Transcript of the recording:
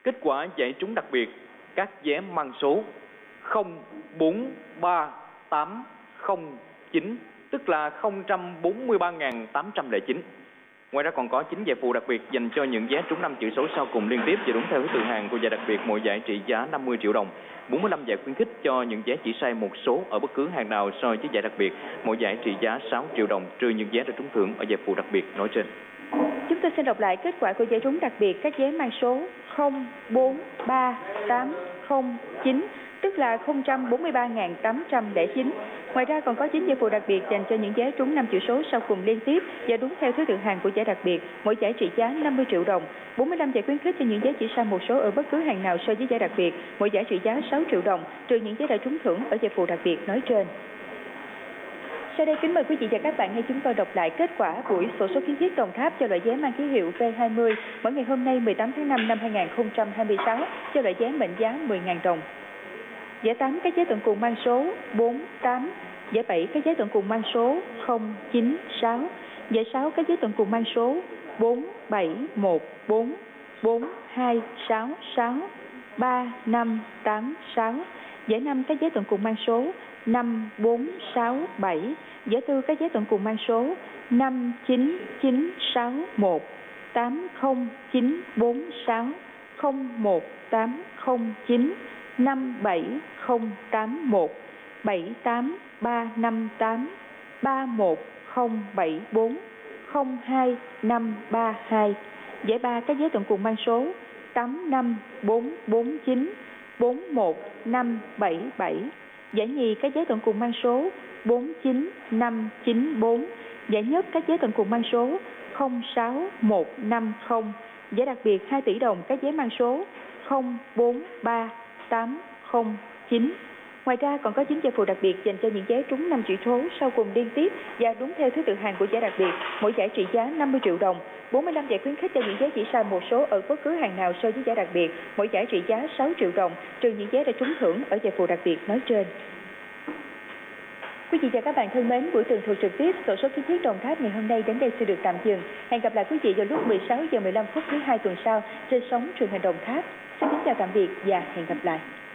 Kết quả giải trúng đặc biệt các vé mang số 043809, tức là 043.809. Ngoài ra còn có 9 giải phụ đặc biệt dành cho những vé trúng 5 chữ số sau cùng liên tiếp và đúng theo thứ tự hạng của giải đặc biệt, mỗi giải trị giá 50 triệu đồng. 45 giải khuyến khích cho những vé chỉ sai một số ở bất cứ hàng nào so với giải đặc biệt, mỗi giải trị giá 6 triệu đồng trừ những vé đã trúng thưởng ở giải phụ đặc biệt nói trên. Chúng tôi xin đọc lại kết quả của giải trúng đặc biệt các vé mang số 043809, tức là 043.809. Ngoài ra còn có 9 giải phụ đặc biệt dành cho những vé trúng 5 chữ số sau cùng liên tiếp và đúng theo thứ tự hạng của giải đặc biệt, mỗi giải trị giá 50 triệu đồng. 45 giải khuyến khích cho những vé chỉ sai một số ở bất cứ hàng nào so với giải đặc biệt, mỗi giải trị giá 6 triệu đồng trừ những vé đã trúng thưởng ở giải phụ đặc biệt nói trên. Sau đây kính mời quý vị và các bạn nghe chúng tôi đọc lại kết quả buổi xổ số kiến thiết Đồng Tháp cho loại vé mang ký hiệu V20 mỗi ngày hôm nay 18 tháng 5 năm 2026 cho loại vé mệnh giá 10.000 đồng. Giải 8 các vé tận cùng mang số 48, giải 7 các vé tận cùng mang số 096, giải 6 các vé tận cùng mang số 4714, 4266, 3586, giải 5 các vé tận cùng mang số 5467, giải 4 các vé tận cùng mang số 59961, 80946, 01809, 57081, 78358, 31074, 02532, giải 3 các vé tận cùng mang số 85449, 41577, giải nhì các vé tận cùng mang số 49594, giải nhất các vé tận cùng mang số 06150, giải đặc biệt 2 tỷ đồng các vé mang số 043809. Ngoài ra còn có 9 giải phụ đặc biệt dành cho những vé trúng 5 chữ số sau cùng liên tiếp và đúng theo thứ tự hạng của giải đặc biệt, mỗi giải trị giá 50 triệu đồng. 45 giải khuyến khích cho những vé chỉ sai một số ở bất cứ hàng nào so với giải đặc biệt, mỗi giải trị giá 6 triệu đồng trừ những vé đã trúng thưởng ở giải phụ đặc biệt nói trên. Quý vị và các bạn thân mến, buổi tường thuật trực tiếp xổ số kiến thiết Đồng Tháp ngày hôm nay đến đây sẽ được tạm dừng. Hẹn gặp lại quý vị vào lúc 16 giờ 15 phút thứ 2 tuần sau trên sóng truyền hình Đồng Tháp. Xin kính chào tạm biệt và hẹn gặp lại.